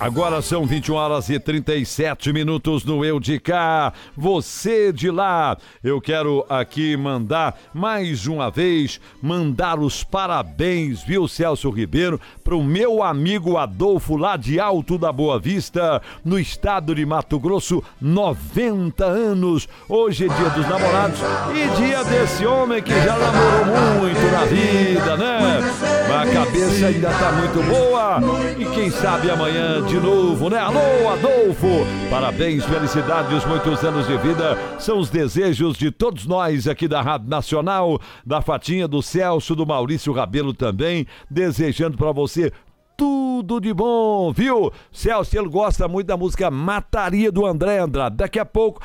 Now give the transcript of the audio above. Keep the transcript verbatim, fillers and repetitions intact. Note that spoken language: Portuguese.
Agora são vinte e uma horas e trinta e sete minutos no Eu de Cá, você de lá. Eu quero aqui mandar, mais uma vez, mandar os parabéns, viu, Celso Ribeiro, para o meu amigo Adolfo, lá de Alto da Boa Vista, no estado de Mato Grosso, noventa anos. Hoje é dia dos namorados e dia desse homem que já namorou muito na vida, né? Mas a cabeça ainda tá muito boa e quem sabe amanhã de novo, né? Alô, Adolfo! Parabéns, felicidades, muitos anos de vida. São os desejos de todos nós aqui da Rádio Nacional, da Fatinha, do Celso, do Maurício Rabelo também, desejando pra você tudo de bom, viu? Celso, ele gosta muito da música Mataria do André Andrade. Daqui a pouco